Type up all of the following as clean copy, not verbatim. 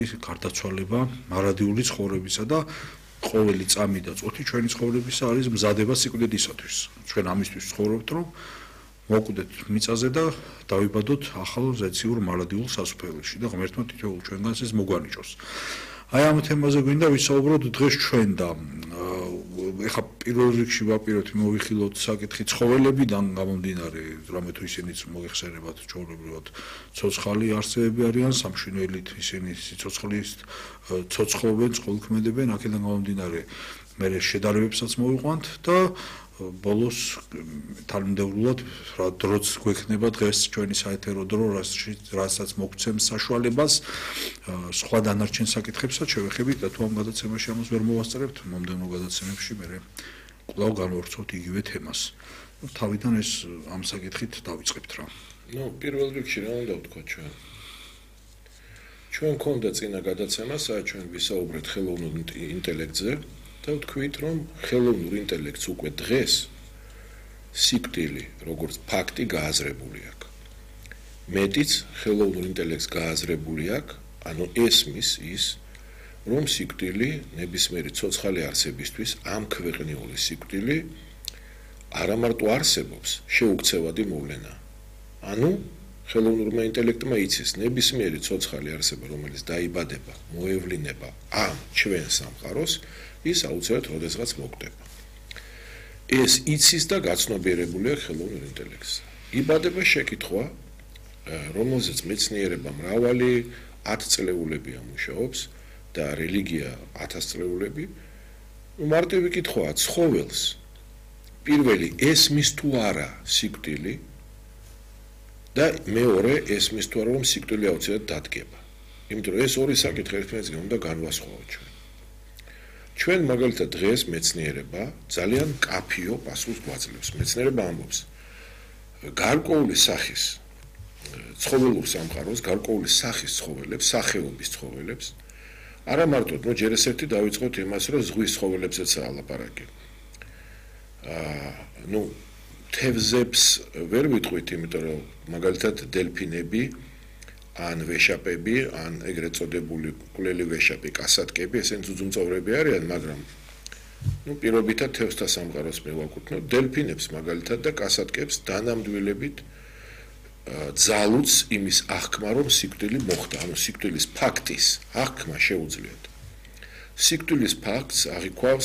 გარდაცვალება მარადიული ცხოვრებისა და ყოველი წამი და წუთი ჩვენი ცხოვრებისა არის მზადება სიკვდილისათვის. ჩვენ ამისთვის ცხოვრობთ, რომ მოვკვდეთ მიწაზე და დავიბადოთ ახალ ზეციურ მარადიულ სასუფეველში და ღმერთმა თითოეულ ჩვენგანს ეს მოგვანიჭოს. აი ამ თემაზე გვინდა ვისაუბროთ დღეს ჩვენ და ეხლა პირველ რიგში ვაპირებთ მოვიხილოთ საკითხი ცხოველებიდან გამომდინარე, რამე თუ ისინიც მოიხსენებათ ჩვეულებრივად ცოცხალი არსებები არიან, სამშვენელით ისინი სიცოცხლის ცოცხლობენ, წყვილქმედებენ, აქედან გამომდინარე მე შედარებებსაც მოვიყვანთ და ბოლოს თანმიმდევრულად რა დროც გვექნება დღეს ჩვენი საეთერო დრო, რასაც მოგცემს საშუალებას სხვა დანარჩენ საკითხებსაც შევეხებით და თუ ამ გადაცემაში ამას ვერ მოვასწრებთ, მომდევნო გადაცემებში მე კვლავ განვავრცობთ იგივე თემას. თავიდან ეს ამ საკითხით დავიწყებთ რა. პირველ რიგში რა უნდა ვთქვა ჩვენ? ჩვენ გქონდა წინა გადაცემა, სადაც ჩვენ ვისაუბრეთ ხელოვნურ ინტელექტზე და ვთქვით, რომ ხელოვნურ ინტელექტს უკვე დღეს სიკვდილი, როგორც ფაქტი გააზრებული აქვს. მეტიც ხელოვნურ ინტელექტს გააზრებული აქვს, ანუ ესმის ის, რომ სიკვდილი ნებისმიერი ცოცხალი არსებისთვის ამ ქვეყნიური სიკვდილი არა მარტო არსებობს, შეუქცევადი მოვლენა. ანუ ხელოვნურმა ინტელექტმა იცის ნებისმიერი ცოცხალი არსება, რომელიც დაიბადება, მოევლინება ამ ჩვენ სამყაროს, ის აუცილებლად როდესღაც მოკვდება. ეს იცის და გაცნობიერებულია ხელოვნურ ინტელექტს. იბადება შეკითხვა, რომელზეც მეცნიერება მრავალი 10 წლეულები ამუშავებს და რელიგია 1000 წლეულები. მარტივი კითხვაა, ცხოველს პირველი ესმის თუ არა სიკვდილი და მეორე ესმის თუ არა რომ სიკვდილი აუცილებლად დადგება. იმიტომ რომ ეს ორი საკითხი ერთმანეთისგან უნდა განვასხვაოთ ჩვენ. ჩვენ მაგალითად დღეს მეცნიერება ძალიან კაფიო პასუხს გვაძლევს. მეცნიერება ამბობს, გარკვეული სახის ცხოველურ სამყაროს, გარკვეული სახის ცხოველებს, სახეობის ცხოველებს, არა მარტო, ჯერ ეს ერთი დავიწყოთ იმას, რომ ზღვის ცხოველებსაც ალაპარაკი. თევზებს ვერ ვიტყვით, იმიტომ რომ მაგალითად დელფინები, ან ვეშაპები, ან ეგრეთ წოდებული კვლელი ვეშაპი, კასატკები, ესენი ძუძუმწოვრები არიან, მაგრამ პირობითად თევზთა სამყაროს მივაკუთვნოთ, დელფინებს მაგალითად და კასატკებს დანამდვილებით ძალუც იმის აღქმა, რომ სიკვდილი მოხდა, ანუ სიკვდილის ფაქტის აღქმა შეუძლიათ. სიკვდილის ფაქტს აღიქვავს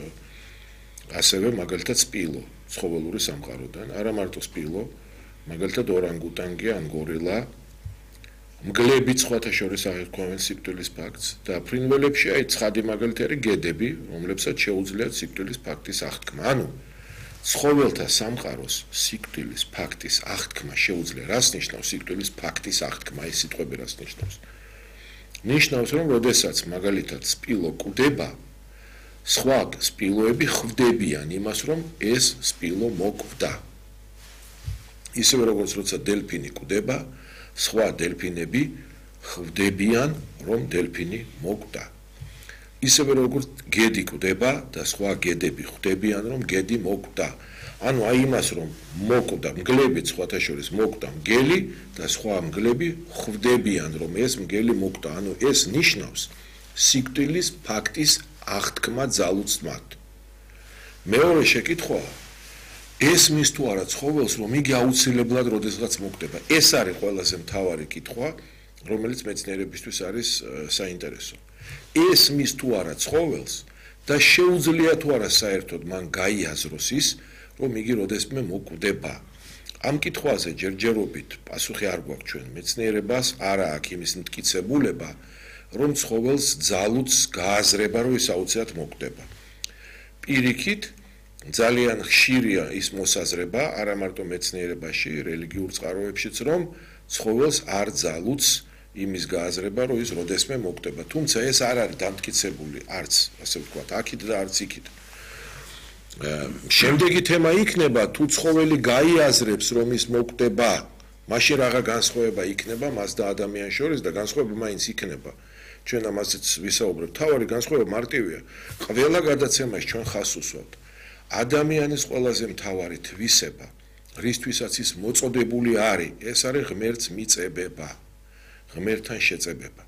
ასევე მაგალითად სპილო ცხოველური სამყაროდან, არა მარტო სპილო, მაგალითად ორანგუტანგი ან გორილა, მგლები სხვათა შორის აღიქვამენ სიკვდილის ფაქტს და ფრინველებში აი ცხადი მაგალითი არის გედები, რომლებსაც შეუძლიათ სიკვდილის ფაქტის აღქმა. ანუ ცხოველთა სამყაროს სიკვდილის ფაქტის აღქმა შეუძლია. რას ნიშნავს სიკვდილის ფაქტის აღქმა? ეს სიტყვები რას ნიშნავს? ნიშნავს, რომ როდესაც მაგალითად სპილო კვდება, სხვა სპილოები ხვდებიან იმას, რომ ეს სპილო მოკვდა. ისევე როგორც როცა დელფინი კვდება, სხვა დელფინები ხვდებიან, რომ დელფინი მოკვდა. ისევე როგორც გედი კვდება და სხვა გედები ხვდებიან, რომ გედი მოკვდა. ანუ აი იმას, რომ მოკვდა მგლები სხვათა შორის მოკვდა მგელი და სხვა მგლები ხვდებიან, რომ ეს მგელი მოკვდა. ანუ ეს ნიშნავს სიკვდილის ფაქტის აღთქმა ძალუცმად. მეორე შეკითხვაა, ესმის თუ არა ცხოველს, რომ იგი აუცილებლად როდესღაც მოკვდება. ეს არის ყველაზე მთავარი კითხვა, რომელიც მეცნიერებისთვის არის საინტერესო. ესმის თუ არა ცხოველს და შეუძლია თუ არა საერთოდ მან გაიაზროს ის, რომ იგი როდესმე მოკვდება. ამ კითხვაზე ჯერჯერობით პასუხი არ გვაქვს ჩვენ მეცნიერებას, არა აქვს იმის მტკიცებულება, რომ ცხოველს ძალუც გააზრება, რომ ის აუცილებლად მოკვდება. პირიქით ძალიან ხშირია ის მოსაზრება, არა მარტო მეცნიერებაში, რელიგიურ წყაროებშიც, რომ ცხოველს არ ძალუც იმის გააზრება, რომ ის როდესმე მოკვდება. თუმცა ეს არ არის დამტკიცებული, არც ასე ვთქვათ, აქეთ და არც იქით. შემდეგი თემა იქნება, თუ ცხოველი გაიაზრებს, რომ ის მოკვდება, მაშინ რაღა განსხვავება იქნება მას და ადამიანს შორის და განსხვავება მაინც იქნება. ჩვენ ამასაც ვისაუბრებთ. თავარი განსხვავება მარტივია. ყველა გადაცემაში ჩვენ ხას უსვამთ. ადამიანის ყველაზე მთავარი თვისება, რისთვისაც ის მოწოდებული არის, ეს არის ღმერთს მიწებება. ღმერთთან შეწებება.